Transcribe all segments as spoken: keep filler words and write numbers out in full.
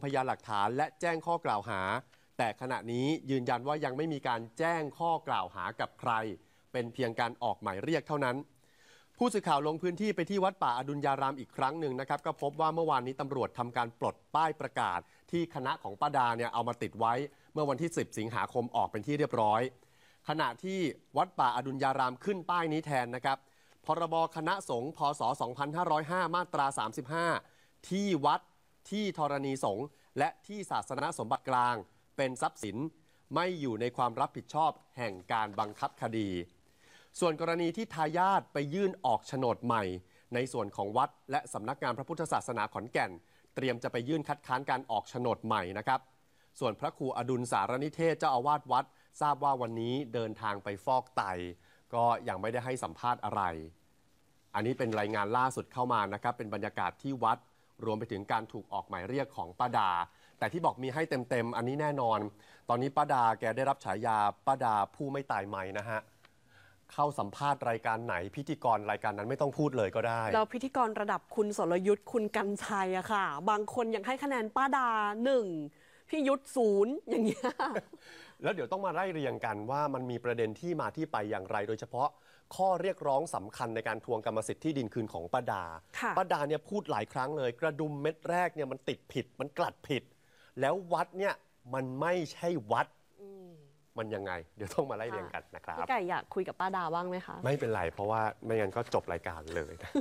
พยานหลักฐานและแจ้งข้อกล่าวหาแต่ขณะนี้ยืนยันว่ายังไม่มีการแจ้งข้อกล่าวหากับใครเป็นเพียงการออกหมายเรียกเท่านั้นผู้สื่อข่าวลงพื้นที่ไปที่วัดป่าอดุลยารามอีกครั้งหนึ่งนะครับก็พบว่าเมื่อวานนี้ตำรวจทำการปลดป้ายประกาศที่คณะของป้าดาเนี่ยเอามาติดไว้เมื่อวันที่สิบสิงหาคมออกเป็นที่เรียบร้อยขณะที่วัดป่าอดุลยารามขึ้นป้ายนี้แทนนะครับพรบคณะสงฆ์พ.ศ. สองพันห้าร้อยห้ามาตราสามสิบห้าที่วัดที่ธรณีสงฆ์และที่ศาสนสมบัติกลางเป็นทรัพย์สินไม่อยู่ในความรับผิดชอบแห่งการบังคับคดีส่วนกรณีที่ทายาทไปยื่นออกโฉนดใหม่ในส่วนของวัดและสำนักงานพระพุทธศาสนาขอนแก่นเตรียมจะไปยื่นคัดค้านการออกโฉนดใหม่นะครับส่วนพระครูอดุลสารนิเทศเจ้าอาวาสวัดทราบว่าวันนี้เดินทางไปฟอกไตก็ยังไม่ได้ให้สัมภาษณ์อะไรอันนี้เป็นรายงานล่าสุดเข้ามานะครับเป็นบรรยากาศที่วัดรวมไปถึงการถูกออกหมายเรียกของป้าดาแต่ที่บอกมีให้เต็มๆอันนี้แน่นอนตอนนี้ป้าดาแกได้รับฉายาป้าดาผู้ไม่ตายใหม่นะฮะเข้าสัมภาษณ์รายการไหนพิธีกรรายการนั้นไม่ต้องพูดเลยก็ได้แล้วพิธีกรระดับคุณสรยุทธ์คุณกรรชัยอะค่ะบางคนยังให้คะแนนป้าดาหนึ่งพี่ยุทธศูนย์อย่างเงี้ยแล้วเดี๋ยวต้องมาไล่เรียงกันว่ามันมีประเด็นที่มาที่ไปอย่างไรโดยเฉพาะข้อเรียกร้องสำคัญในการทวงกรรมสิทธิ์ที่ดินคืนของป้าดาป้าดาเนี่ยพูดหลายครั้งเลยกระดุมเม็ดแรกเนี่ยมันติดผิดมันกลัดผิดแล้ววัดเนี่ยมันไม่ใช่วัดมันยังไงเดี๋ยวต้องมาไล่เรียงกันนะครับพี่ไก่อยากคุยกับป้าดาบ้างไหมคะไม่เป็นไรเพราะว่าไม่งั้นก็จบรายการเลยนะ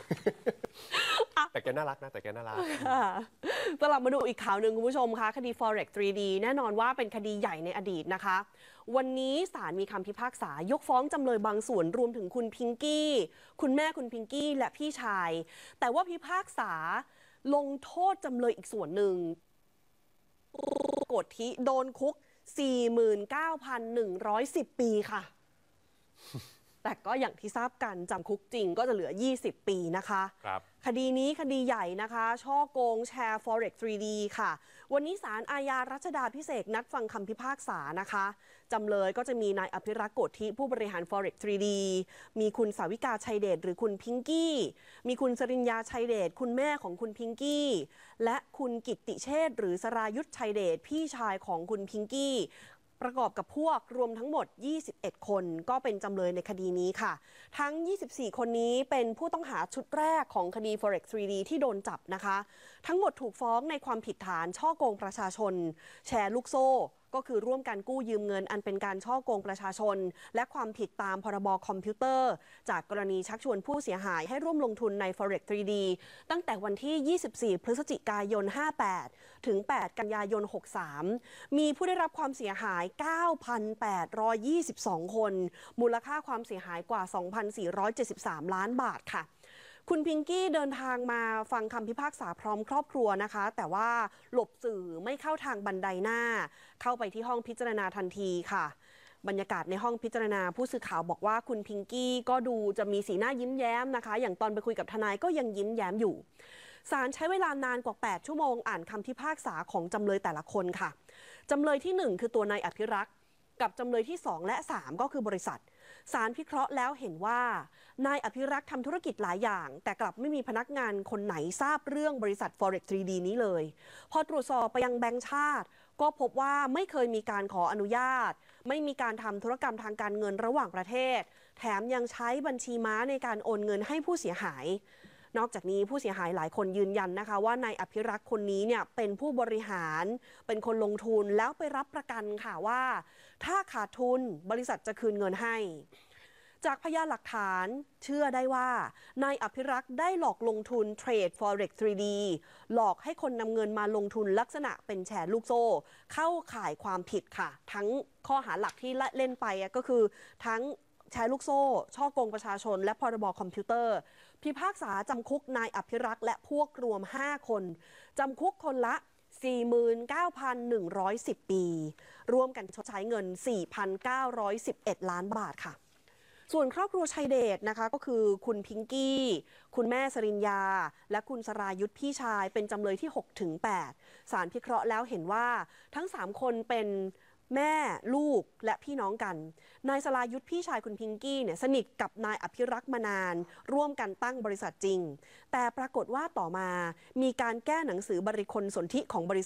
แต่แกน่ารักนะแต่แกน่ารักกลับมาดูอีกข่าวหนึ่งคุณผู้ชมคะคดี Forex ทรี ดี แน่นอนว่าเป็นคดีใหญ่ในอดีตนะคะวันนี้ศาลมีคำพิพากษายกฟ้องจำเลยบางส่วนรวมถึงคุณพิงกี้คุณแม่คุณพิงกี้และพี่ชายแต่ว่าพิพากษาลงโทษจำเลยอีกส่วนหนึ่งโกฏทิโดนคุก สี่หมื่นเก้าพันหนึ่งร้อยสิบ ปีค่ะ แต่ก็อย่างที่ทราบกันจำคุกจริงก็จะเหลือยี่สิบปีนะคะครับคดีนี้คดีใหญ่นะคะช่อโกงแชร์ Forex ทรี ดี ค่ะวันนี้ศาลอาญารัชดาภิเษกนัดฟังคำพิพากษานะคะจำเลยก็จะมีนายอภิรักษ์โกฏทิผู้บริหาร Forex ทรี ดี มีคุณสาวิกาชัยเดชหรือคุณพิงกี้มีคุณสริญญาชัยเดชคุณแม่ของคุณพิงกี้และคุณกิตติเชษฐ์หรือสรายุทธชัยเดชพี่ชายของคุณพิงกี้ประกอบกับพวกรวมทั้งหมดยี่สิบเอ็ดคนก็เป็นจำเลยในคดีนี้ค่ะทั้งยี่สิบสี่คนนี้เป็นผู้ต้องหาชุดแรกของคดี Forex ทรี ดี ที่โดนจับนะคะทั้งหมดถูกฟ้องในความผิดฐานฉ้อโกงประชาชนแชร์ลูกโซ่ก็คือร่วมกันกู้ยืมเงินอันเป็นการฉ้อโกงประชาชนและความผิดตามพรบคอมพิวเตอร์จากกรณีชักชวนผู้เสียหายให้ร่วมลงทุนใน Forex ทรี ดี ตั้งแต่วันที่ยี่สิบสี่พฤศจิกายนห้าแปดถึงแปดกันยายนหกสามมีผู้ได้รับความเสียหาย เก้าพันแปดร้อยยี่สิบสอง คนมูลค่าความเสียหายกว่า สองพันสี่ร้อยเจ็ดสิบสาม ล้านบาทค่ะคุณพิงกี้เดินทางมาฟังคำพิพากษาพร้อมครอบครัวนะคะแต่ว่าหลบสื่อไม่เข้าทางบันไดหน้าเข้าไปที่ห้องพิจารณาทันทีค่ะบรรยากาศในห้องพิจารณาผู้สื่อข่าวบอกว่าคุณพิงกี้ก็ดูจะมีสีหน้ายิ้มแย้มนะคะอย่างตอนไปคุยกับทนายก็ยังยิ้มแย้มอยู่ศาลใช้เวลานานกว่าแปดชั่วโมงอ่านคำพิพากษาของจำเลยแต่ละคนค่ะจำเลยที่หนึ่งคือตัวนายอภิรักษ์กับจำเลยที่สองและสามก็คือบริษัทศาลพิเคราะห์แล้วเห็นว่านายอภิรักษ์ทำธุรกิจหลายอย่างแต่กลับไม่มีพนักงานคนไหนทราบเรื่องบริษัท Forex ทรี ดี นี้เลยพอตรวจสอบไปยังแบงก์ชาติก็พบว่าไม่เคยมีการขออนุญาตไม่มีการทำธุรกรรมทางการเงินระหว่างประเทศแถมยังใช้บัญชีม้าในการโอนเงินให้ผู้เสียหายนอกจากนี้ผู้เสียหายหลายคนยืนยันนะคะว่านายอภิรักษ์คนนี้เนี่ยเป็นผู้บริหารเป็นคนลงทุนแล้วไปรับประกันค่ะว่าถ้าขาดทุนบริษัทจะคืนเงินให้จากพยานหลักฐานเชื่อได้ว่านายอภิรักษ์ได้หลอกลงทุนเทรด Forex ทรี ดี หลอกให้คนนำเงินมาลงทุนลักษณะเป็นแชร์ลูกโซ่เข้าข่ายความผิดค่ะทั้งข้อหาหลักที่เล่นไปก็คือทั้งแชร์ลูกโซ่ช่อโกงประชาชนและพรบคอมพิวเตอร์พิพากษาจำคุกนายอภิรักษ์และพวกรวมห้าคนจำคุกคนละ สี่หมื่นเก้าพันหนึ่งร้อยสิบ ปีร่วมกันชดใช้เงิน สี่พันเก้าร้อยสิบเอ็ด ล้านบาทค่ะส่วนครอบครัวชัยเดชนะคะก็คือคุณพิงกี้คุณแม่สริญญาและคุณสรายุทธพี่ชายเป็นจำเลยที่ หกถึงแปด ศาลพิเคราะห์แล้วเห็นว่าทั้งสามคนเป็นแม่ลูกและพี่น้องกันนายสรายุทธพี่ชายคุณพิงกี้เนี่ยสนิทกับนายอภิรักษ์มานานร่วมกันตั้งบริษัทจริงแต่ปรากฏว่าต่อมามีการแก้หนังสือบริคลสนธิของบริษัท